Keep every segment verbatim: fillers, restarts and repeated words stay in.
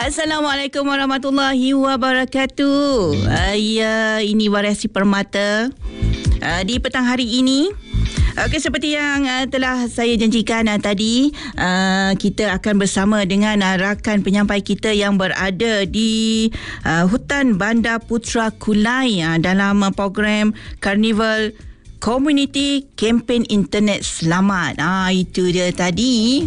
Assalamualaikum warahmatullahi wabarakatuh. Uh, ya, ini Variasi Permata uh, di petang hari ini. Okey, seperti yang uh, telah saya janjikan uh, tadi, uh, kita akan bersama dengan uh, rakan penyampai kita yang berada di uh, Hutan Bandar Putra Kulai uh, dalam uh, program Carnival Community Kempen Internet Selamat. Ah, itu dia tadi.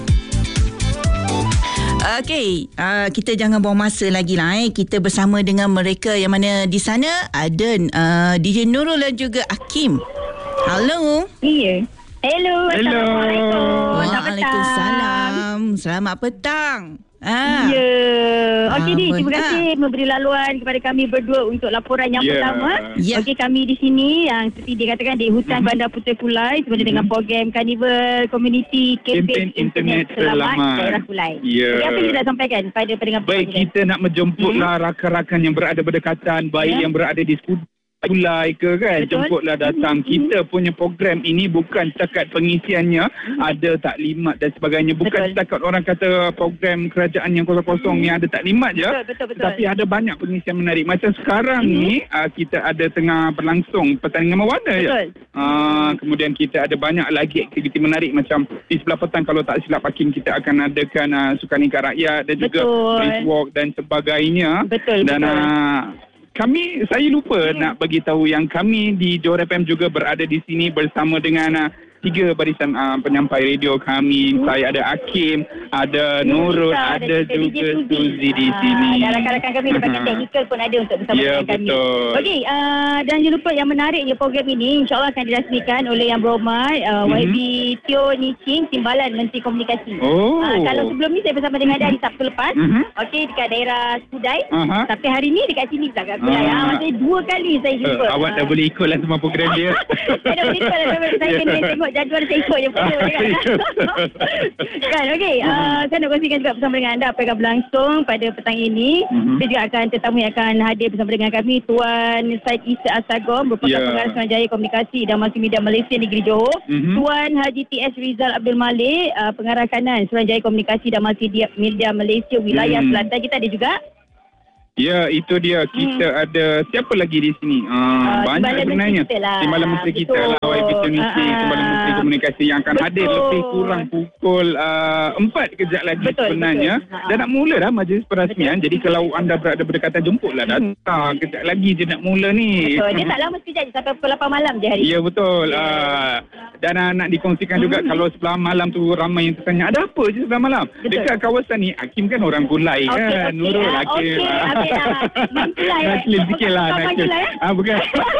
Okey, uh, kita jangan buang masa lagi lah. Eh. Kita bersama dengan mereka yang mana di sana ada uh, D J Nurul dan juga Hakim. Halo. Iya. Hello. Assalamualaikum. Waalaikumsalam. Selamat petang. Ah. Ya. Okey, Di, terima ah. kasih memberi laluan kepada kami berdua untuk laporan yang yeah. pertama. Yeah. Okey, kami di sini yang seperti dikatakan di Hutan mm-hmm. Bandar Putra Kulai sebenarnya mm-hmm. dengan program Carnival Community Kempen Internet, Internet Selamat, Selamat Daerah Kulai. Yeah. Okey, apa yang kita nak sampaikan pada pendengar? Baik, kita nak menjemputlah mm-hmm. rakan-rakan yang berada berdekatan, baik yeah. yang berada di Skudai Kulai ke kan. Betul. Jemputlah datang. Mm-hmm. Kita punya program ini bukan setakat pengisiannya mm-hmm. ada taklimat dan sebagainya. Bukan betul. Setakat orang kata program kerajaan yang kosong-kosong mm-hmm. yang ada taklimat je. Betul, betul, betul. Tapi ada banyak pengisian menarik. Macam sekarang mm-hmm. ni uh, kita ada tengah berlangsung pertandingan mewarna je. Uh, kemudian kita ada banyak lagi aktiviti menarik macam di sebelah petang kalau tak silap Hakim kita akan adakan uh, sukan ikat rakyat dan betul. Juga race walk dan sebagainya. Betul, dan betul. Uh, Kami, saya lupa hmm. nak bagi tahu yang kami di Johor F M juga berada di sini bersama dengan uh, tiga barisan uh, penyampai radio kami. Hmm. Saya ada Hakim, ada Nurul, ada, ada juga Suzy di ah, sini. Dan rakan-rakan kami di bahagian teknikal pun ada untuk bersama ya, dengan kami. Betul. Okey, uh, dan jangan lupa yang menariknya program ini insyaAllah akan dirasmikan oleh Yang Berhormat uh, mm-hmm. Y B Teo Ni Ching, Timbalan Menteri Komunikasi. Oh. Uh, kalau sebelum ni saya bersama dengan dia hari Sabtu lepas. Mm-hmm. Okey, dekat daerah Skudai. Uh-huh. Tapi hari ni dekat sini pula kat Kulai. Uh-huh. Maksudnya dua kali saya jumpa. Uh, awak dah uh. boleh ikut lah semua program dia. Saya dah boleh ikut lah. Saya kena tengok jadual saya ikut je. Kan, okey. Uh, saya nak kongsikan juga bersama dengan anda apa yang akan berlangsung pada petang ini. Mm-hmm. Kita juga akan tetamu yang akan hadir bersama dengan kami, Tuan Syed Isa Assagom, merupakan yeah. Pengarah Suruhanjaya Komunikasi dan Multimedia Malaysia Negeri Johor. Mm-hmm. Tuan Haji T S Rizal Abdul Malik, uh, Pengarah Kanan Suruhanjaya Komunikasi dan Multimedia Malaysia Wilayah mm. Selatan. Kita ada juga ya, itu dia. Kita hmm. ada siapa lagi di sini? Uh, uh, banyak sebenarnya. Timbalan Menteri kita lah. Y B Teo Ni Ching, Timbalan Menteri Komunikasi yang akan betul. Hadir lebih kurang pukul uh, empat kejap lagi betul, sebenarnya. Betul. Dan nak mula dah majlis perasmian. Betul. Jadi kalau anda berada berdekatan, jemputlah datang. Hmm. Kejap lagi je nak mula ni. Betul. Dia tak lama sekejap je sampai pukul lapan malam je hari. Ya, betul. Yeah. Uh, dan uh, nak dikongsikan hmm. juga kalau sebelah malam tu ramai yang tertanya, ada apa je sebelah malam? Betul. Dekat kawasan ni, Hakim kan orang Kulai okay, kan. Okay. Nurul Hakim. Okay. Nak claim sikit lah. Nak claim. Ah, bukan.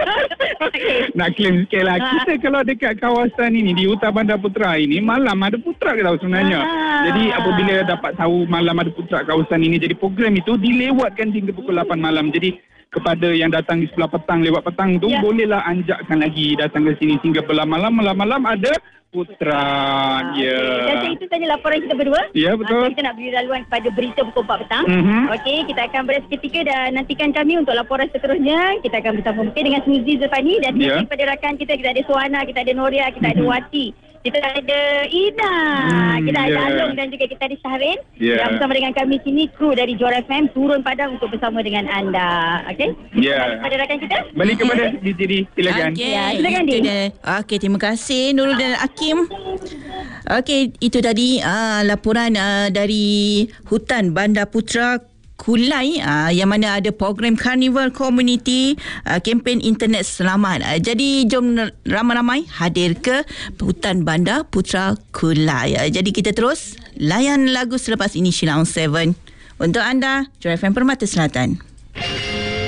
Nak claim sikit lah. Kita kalau dekat kawasan ini, di Hutan Bandar Putra ini, malam ada putra ke tahu sebenarnya. Jadi apabila dapat tahu malam ada putra kawasan ini, jadi program itu dilewatkan hingga pukul lapan malam. Jadi kepada yang datang di sebelah petang, lewat petang tu, ya. Bolehlah anjakkan lagi datang ke sini sehingga belah malam, malam-malam ada putra. Ah, ya. Okay. Dan itu saja laporan kita berdua. Ya, betul. Ah, kita nak beri laluan kepada berita pukul empat petang. Mm-hmm. Okey, kita akan beres ketika dan nantikan kami untuk laporan seterusnya. Kita akan bersama mungkin dengan Suzy Zulfani dan yeah. kepada rakan kita, kita ada Suhana, kita ada Noria, kita mm-hmm. ada Wati. Kita ada Ina, hmm, kita ada yeah. Along dan juga kita ada Syahrin. Yeah. Yang bersama dengan kami sini, kru dari Johor F M turun padang untuk bersama dengan anda. Okey? Ya. Kepada rakan kita. Balik kepada D J D. Silakan. Okay. Ya, silakan D. Okey, terima kasih Nurul dan Hakim. Okey, itu tadi uh, laporan uh, dari Hutan Bandar Putra Kulai uh, yang mana ada program Carnival Community uh, Kempen Internet Selamat. Uh, jadi jom ramai-ramai hadir ke Hutan Bandar Putra Kulai. Uh, jadi kita terus layan lagu selepas ini Sheila on tujuh untuk anda Johor F M Permata Selatan.